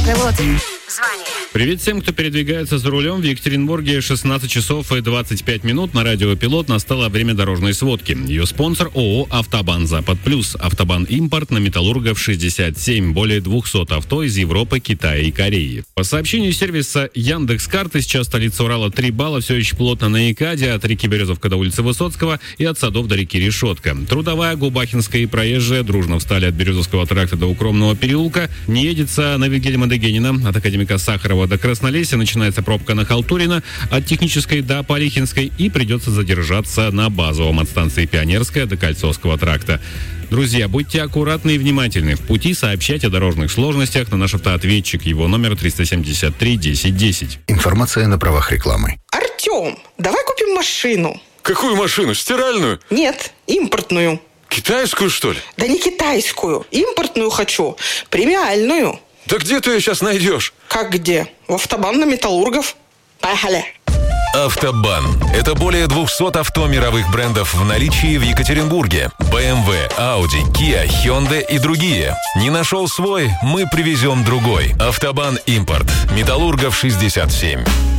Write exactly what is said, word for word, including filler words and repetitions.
Автопилот. Звони. Привет всем, кто передвигается за рулем. В Екатеринбурге шестнадцать часов и двадцать пять минут на радио «Пилот» настало время дорожной сводки. Ее спонсор ООО «Автобан Запад Плюс». «Автобан Импорт» на Металлургов шестьдесят семь. Более двухсот авто из Европы, Китая и Кореи. По сообщению сервиса Яндекс.Карты, сейчас столица Урала три балла все еще плотно на ИКАДе от реки Березовка до улицы Высоцкого и от Садов до реки Решетка. Трудовая, Губахинская и Проезжая дружно встали от Березовского тракта до Укромного переулка. Не едется на Вильгельма Дегенина от академика Сахарова до Краснолесья, начинается пробка на Халтурина, от Технической до Полихинской, и придется задержаться на Базовом от станции Пионерская до Кольцовского тракта. Друзья, будьте аккуратны и внимательны. В пути сообщайте о дорожных сложностях на наш автоответчик. Его номер триста семьдесят три десять десять. Информация на правах рекламы. Артем, давай купим машину. Какую машину? Стиральную? Нет, импортную. Китайскую, что ли? Да не китайскую, импортную хочу, премиальную. Да где ты ее сейчас найдешь? Как где? В Автобан на Металлургов. Поехали. Автобан. Это более двухсот авто мировых брендов в наличии в Екатеринбурге. бэ эм вэ, Audi, Kia, Hyundai и другие. Не нашел свой? Мы привезем другой. Автобан Импорт. Металлургов шестьдесят семь.